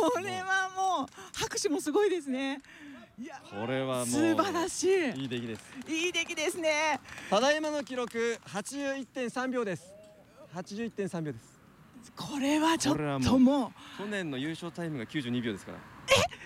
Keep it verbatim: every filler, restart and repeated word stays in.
これはもう拍手もすごいですね。いや、 これはもう素晴らしい。 いい出来です。 いい出来ですね。 ただいまの記録はちじゅういってんさんびょうです。はちじゅういってんさんびょうです。 これはちょっともう去年の優勝タイムがきゅうじゅうにびょうですから。 え